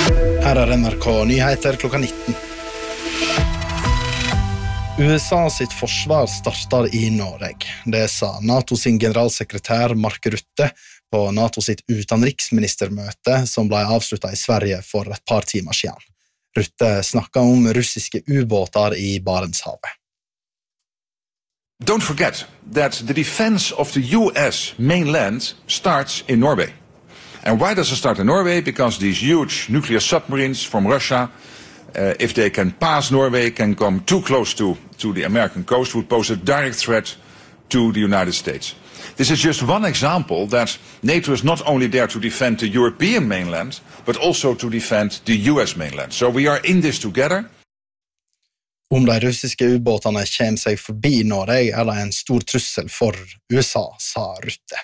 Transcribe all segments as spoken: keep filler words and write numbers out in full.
Her er N R K Nyheter klokka nitten. U S A sitt forsvar starter i Norge. Det sa NATO sin generalsekretær Mark Rutte på NATO sitt utenriksministermøte som ble avsluttet i Sverige for et par timer siden. Rutte snakket om russiske ubåter i Barentshavet. Don't forget that the defense of the U S mainland starts in Norway. And why does it start in Norway? Because these huge nuclear submarines from Russia, uh, if they can pass Norway, can come too close to, to the American coast, would pose a direct threat to the United States. This is just one example that NATO is not only there to defend the European mainland, but also to defend the U S mainland. So we are in this together. Om de russiske ubåtene kommer seg forbi Norge, er det en stor trussel for U S A, sa Rutte.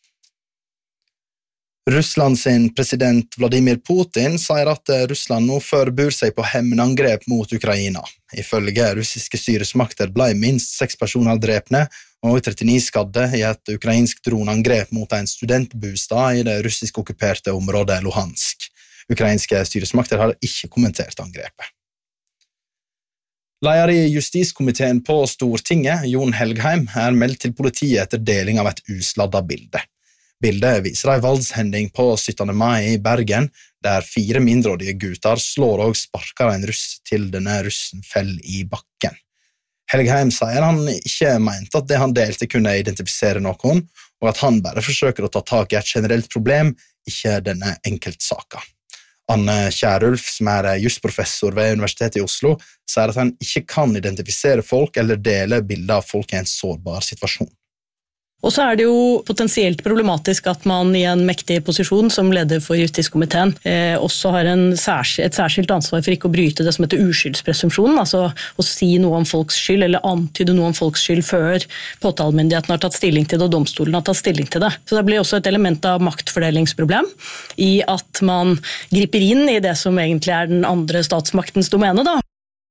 Russland sin president Vladimir Putin sier at Russland nå forbereder seg på hevnangrep mot Ukraina. Ifølge russiske styresmakter ble minst seks personer drepne og trettini skadde i et ukrainsk dronangrep mot en studentbostad i det russisk okkuperte området Luhansk. Ukrainske styresmakter har ikke kommentert angrepet. Leder i justiskomiteen på Stortinget, Jon Helgheim, er meldt til politiet etter deling av et usladdet bilde. Bildet viser en voldshending på syttende mai i Bergen, der fire mindreårige gutter slår og sparker en russ til denne russen fell i bakken. Helgheim sier han ikke mente at det han delte kunne identifisere noen, og at han bare forsøker å ta tak i et generelt problem, ikke denne enkeltsaken. Anne Kjærulf, som er jusprofessor ved Universitetet i Oslo, sier at han ikke kan identifisere folk eller dele bilder av folk i en sårbar situasjon. Og så er det jo potensielt problematisk at man i en mektig posisjon som leder for justiskomiteen eh, også har en særskilt, et særskilt ansvar for ikke å bryte det som heter uskyldspresumpsjonen, altså å si noe om folks skyld eller antyde noe om folks skyld før påtalemyndigheten har tatt stilling til det og domstolen har tatt stilling til det. Så det blir også et element av maktfordelingsproblem i at man griper inn i det som egentlig er den andre statsmaktens domene da.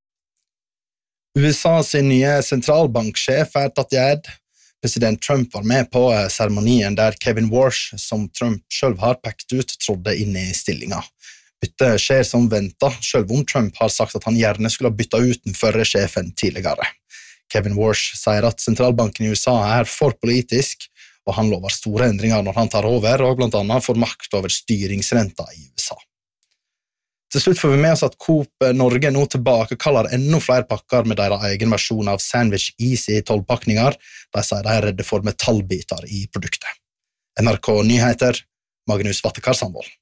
U S A sin nye sentralbanksjef er tatt i ed. President Trump var med på seremonien der Kevin Warsh, som Trump selv har pekt ut, trådde inn i stillingen. Byttet skjer som ventet, selv om Trump har sagt at han gjerne skulle ha byttet ut den førre sjefen tidligere. Kevin Warsh sier at sentralbanken i U S A er for politisk, og han lover store endringer når han tar over, og blant annet får makt over styringsrenta i U S A. Til slutt får vi med oss at Coop Norge nå tilbake kaller enda flere pakker med deres egen versjon av Sandwich Easy tolvpakninger. De sier de er redde for metallbiter i produktet. N R K Nyheter, Magnus Vattekar Sandvold.